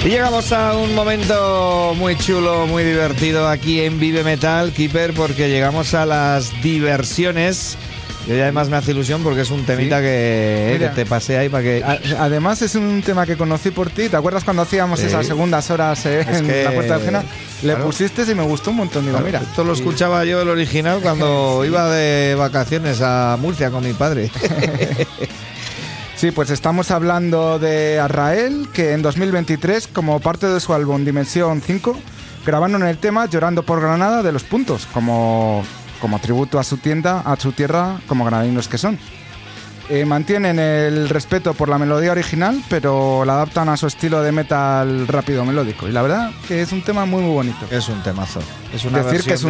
Y llegamos a un momento muy chulo, muy divertido aquí en Vive Metal, Keeper, porque llegamos a las diversiones. Y además me hace ilusión porque es un temita que te pasé ahí para que... Además es un tema que conocí por ti. ¿Te acuerdas cuando hacíamos esas segundas horas en la Puerta de Jena? Le pusiste y me gustó un montón. Digo, mira. Esto lo escuchaba yo el original cuando iba de vacaciones a Murcia con mi padre. Sí, pues estamos hablando de Azrael, que en 2023, como parte de su álbum Dimensión 5, grabaron el tema Llorando por Granada de Los Puntos, como tributo a su tierra, como granadinos que son. Mantienen el respeto por la melodía original, pero la adaptan a su estilo de metal rápido melódico. Y la verdad que es un tema muy, muy bonito. Es un temazo. Es una decir que es